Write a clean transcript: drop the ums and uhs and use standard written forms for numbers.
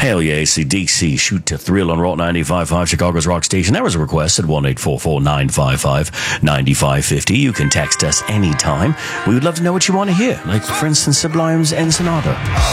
Hell yeah, AC/DC, Shoot to Thrill on Rock 95.5, Chicago's rock station. That was a request at 1-844-955-9550. You can text us anytime. We would love to know what you want to hear, like, for instance, Sublime's Ensenada.